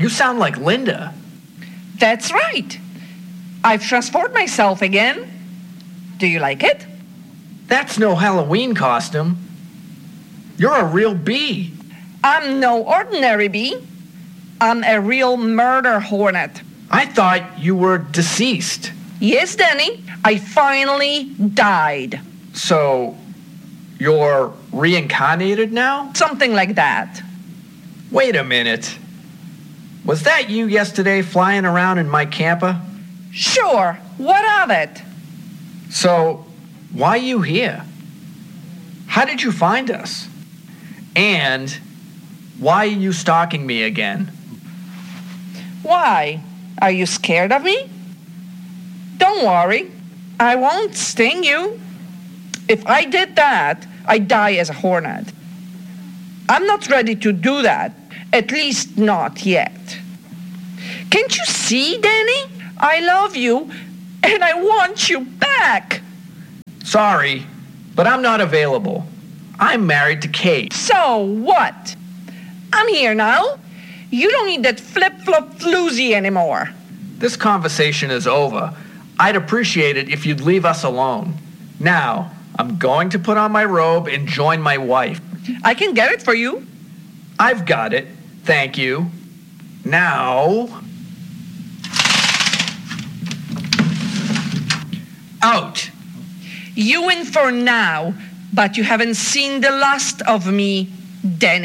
You sound like Linda. That's right. I've transformed myself again. Do you like it? That's no Halloween costume. You're a real bee. I'm no ordinary bee. I'm a real murder hornet. I thought you were deceased. Yes, Danny, I finally died. So, you're reincarnated now? Something like that. Wait a minute. Was that you yesterday flying around in my camper? Sure, what of it? So, why are you here? How did you find us? And why are you stalking me again? Why? Are you scared of me? Don't worry, I won't sting you. If I did that, I'd die as a hornet. I'm not ready to do that, at least not yet. Can't you see, Danny? I love you, and I want you back. Sorry, but I'm not available. I'm married to Kate. So what? I'm here now. You don't need that flip-flop floozy anymore. This conversation is over. I'd appreciate it if you'd leave us alone. Now, I'm going to put on my robe and join my wife. I can get it for you. I've got it. Thank you. Now... out. You win for now, but you haven't seen the last of me, Danny.